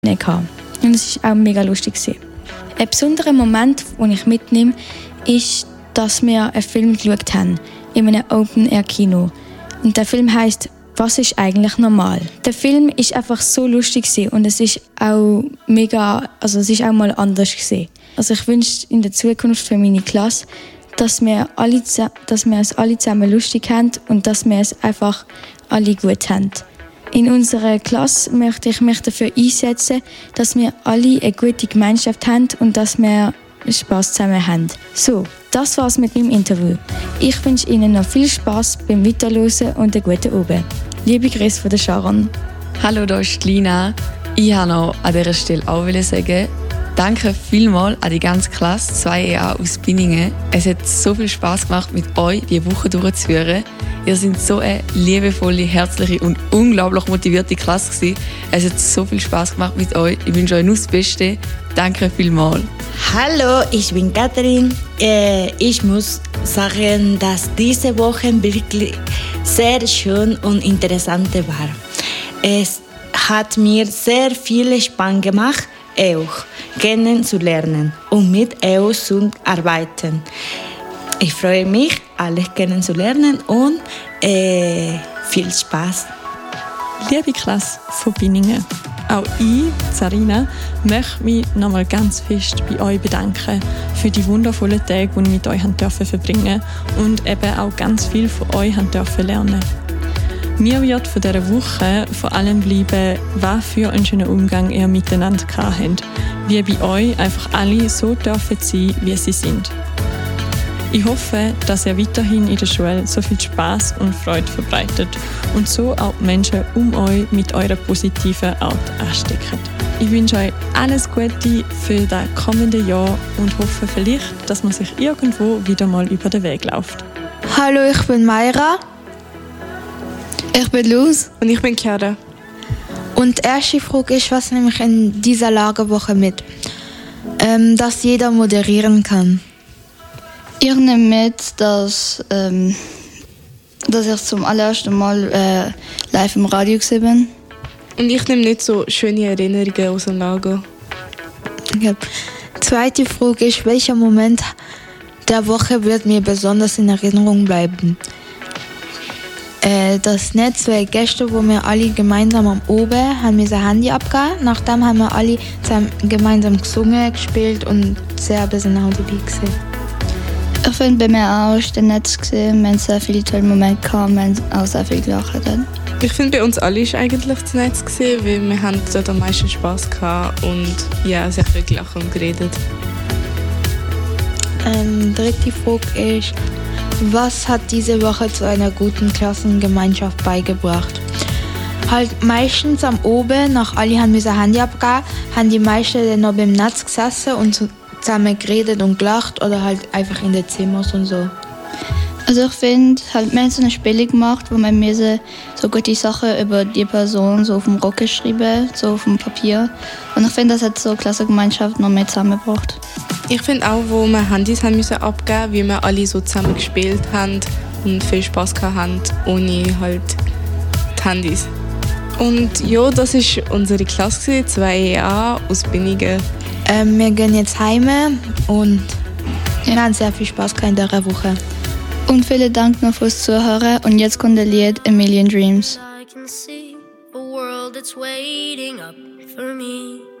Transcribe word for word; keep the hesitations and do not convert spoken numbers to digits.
gehabt. Und es war auch mega lustig. Ein besonderer Moment, den ich mitnehme, ist, dass wir einen Film geschaut haben, in einem Open-Air-Kino. Und der Film heisst «Was ist eigentlich normal?». Der Film ist einfach so lustig und es ist auch mega, also es ist auch mal anders gewesen. Also ich wünsche in der Zukunft für meine Klasse, dass wir, alle, dass wir es alle zusammen lustig haben und dass wir es einfach alle gut haben. In unserer Klasse möchte ich mich dafür einsetzen, dass wir alle eine gute Gemeinschaft haben und dass wir Spass zusammen haben. So, das war's mit meinem Interview. Ich wünsche Ihnen noch viel Spass beim Weiterhören und einen guten Abend. Liebe Grüße von der Sharon. Hallo, hier ist Lina. Ich wollte noch an dieser Stelle auch sagen, danke vielmals an die ganze Klasse zwei E A aus Binningen. Es hat so viel Spass gemacht, mit euch diese Woche durchzuführen. Ihr seid so eine liebevolle, herzliche und unglaublich motivierte Klasse gewesen. Es hat so viel Spass gemacht mit euch. Ich wünsche euch nur das Beste. Danke vielmals. Hallo, ich bin Katharin. Äh, ich muss sagen, dass diese Woche wirklich sehr schön und interessant war. Es hat mir sehr viel Spaß gemacht, euch kennenzulernen und mit euch zu arbeiten. Ich freue mich, alle kennenzulernen und äh, viel Spaß. Liebe Klasse von Binningen, auch ich, Sarina, möchte mich nochmal ganz fest bei euch bedanken für die wundervollen Tage, die ich mit euch durfte verbringen und eben auch ganz viel von euch durfte lernen. Mir wird von dieser Woche vor allem bleiben, was für einen schönen Umgang ihr miteinander habt, wie bei euch einfach alle so dürfen sein, wie sie sind. Ich hoffe, dass ihr weiterhin in der Schule so viel Spass und Freude verbreitet und so auch die Menschen um euch mit eurer positiven Art ansteckt. Ich wünsche euch alles Gute für das kommende Jahr und hoffe vielleicht, dass man sich irgendwo wieder mal über den Weg läuft. Hallo, ich bin Mayra. Ich bin Luz. Und ich bin Chiara. Und die erste Frage ist, was nehme ich in dieser Lagerwoche mit? Ähm, dass jeder moderieren kann. Ich nehme mit, dass, ähm, dass ich zum allerersten Mal äh, live im Radio gesehen bin. Und ich nehme nicht so schöne Erinnerungen aus dem Lager. Ja. Zweite Frage ist, welcher Moment der Woche wird mir besonders in Erinnerung bleiben? Äh, das Netzwerk gestern, wo wir alle gemeinsam am Oben haben wir unser Handy abgegeben. Nachdem haben wir alle zusammen gemeinsam gesungen, gespielt und sehr beieinander dabei gesehen. Ich finde, bei mir auch ist das Netz gesehen. Wir haben sehr viele tolle Momente gehabt, wir haben auch sehr viel gelacht. Ich finde, bei uns alle war eigentlich das Netz gesehen, weil wir haben dort am meisten Spass gehabt und ja, sehr viel gelacht und geredet. Ähm, dritte Frage ist, was hat diese Woche zu einer guten Klassengemeinschaft beigebracht? Halt meistens am Oben, nach alle haben wir Handy abgegeben, haben die meisten dann noch beim Netz gesessen und zusammen geredet und gelacht oder halt einfach in den Zimmern und so. Also ich finde, halt, wir haben so eine Spiele gemacht, wo wir müssen so gute Sachen über die Person so auf dem Rock geschrieben, so auf dem Papier. Und ich finde, das hat so eine Klassengemeinschaft noch mehr zusammengebracht. Ich finde auch, wo wir Handys haben müssen abgeben, wie wir alle so zusammen gespielt haben und viel Spass hatten, ohne halt die Handys. Und ja, das war unsere Klasse, zwei E A aus Binningen. Ähm, wir gehen jetzt heim und wir haben sehr viel Spaß in dieser Woche. Und vielen Dank noch fürs Zuhören und jetzt kommt das Lied A Million Dreams. I can see a world that's waiting up for me.